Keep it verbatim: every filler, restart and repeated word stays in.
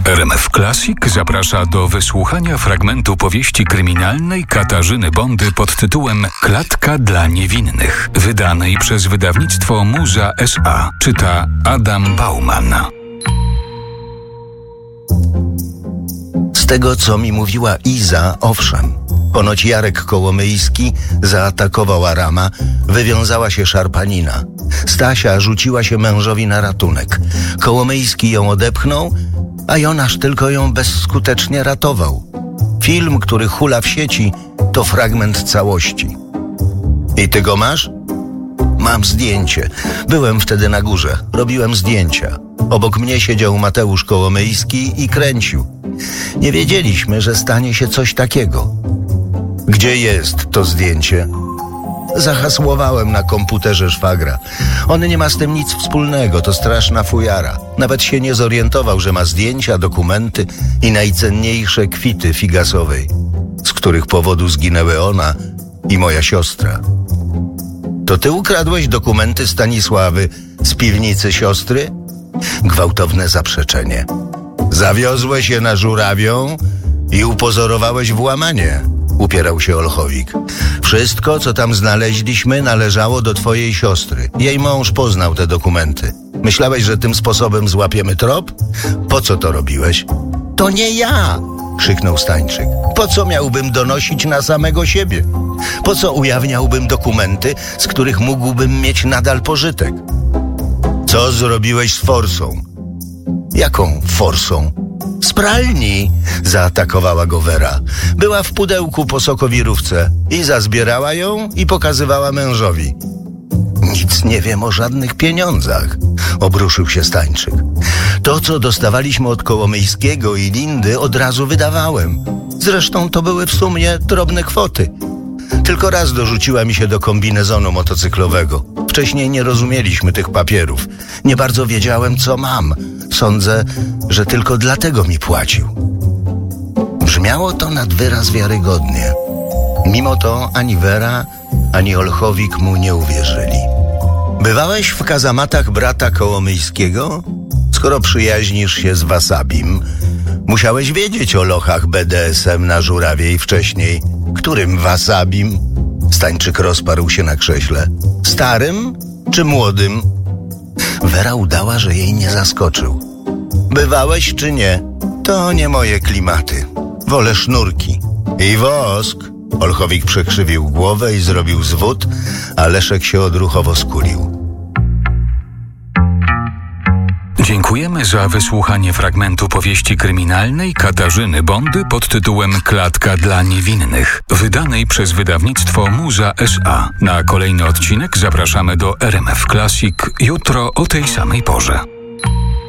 R M F Classic zaprasza do wysłuchania fragmentu powieści kryminalnej Katarzyny Bondy pod tytułem Klatka dla niewinnych, wydanej przez wydawnictwo Muza S A. Czyta Adam Bauman. Z tego, co mi mówiła Iza, owszem. Ponoć Jarek Kołomyjski zaatakował Arama, wywiązała się szarpanina. Stasia rzuciła się mężowi na ratunek. Kołomyjski ją odepchnął, a Jonasz tylko ją bezskutecznie ratował. Film, który hula w sieci, to fragment całości. I ty go masz? Mam zdjęcie. Byłem wtedy na górze. Robiłem zdjęcia. Obok mnie siedział Mateusz Kołomyjski i kręcił. Nie wiedzieliśmy, że stanie się coś takiego. Gdzie jest to zdjęcie? Zahasłowałem na komputerze szwagra. On nie ma z tym nic wspólnego, to straszna fujara. Nawet się nie zorientował, że ma zdjęcia, dokumenty i najcenniejsze kwity figasowej, z których powodu zginęły ona i moja siostra. To ty ukradłeś dokumenty Stanisławy z piwnicy siostry? Gwałtowne zaprzeczenie. Zawiozłeś je na Żurawią i upozorowałeś włamanie, upierał się Olchowik. Wszystko, co tam znaleźliśmy, należało do twojej siostry. Jej mąż poznał te dokumenty. Myślałeś, że tym sposobem złapiemy trop? Po co to robiłeś? To nie ja! Krzyknął Stańczyk. Po co miałbym donosić na samego siebie? Po co ujawniałbym dokumenty, z których mógłbym mieć nadal pożytek? Co zrobiłeś z forsą? Jaką forsą? Z pralni, zaatakowała go Wera. Była w pudełku po sokowirówce. Iza zbierała ją i pokazywała mężowi. Nic nie wiem o żadnych pieniądzach, obruszył się Stańczyk. To, co dostawaliśmy od Kołomyjskiego i Lindy, od razu wydawałem. Zresztą to były w sumie drobne kwoty. Tylko raz dorzuciła mi się do kombinezonu motocyklowego. Wcześniej nie rozumieliśmy tych papierów. Nie bardzo wiedziałem, co mam. Sądzę, że tylko dlatego mi płacił. Brzmiało to nad wyraz wiarygodnie. Mimo to ani Wera, ani Olchowik mu nie uwierzyli. Bywałeś w kazamatach brata Kołomyjskiego? Skoro przyjaźnisz się z Wasabim, musiałeś wiedzieć o lochach B D S M na Żurawiej wcześniej. Którym Wasabim? Stańczyk rozparł się na krześle. Starym czy młodym? Wera udała, że jej nie zaskoczył. Bywałeś czy nie? To nie moje klimaty. Wolę sznurki. I wosk. Olchowik przekrzywił głowę i zrobił zwód, a Leszek się odruchowo skulił. Dziękujemy za wysłuchanie fragmentu powieści kryminalnej Katarzyny Bondy pod tytułem Klatka dla niewinnych, wydanej przez wydawnictwo Muza S A. Na kolejny odcinek zapraszamy do R M F Classic jutro o tej samej porze.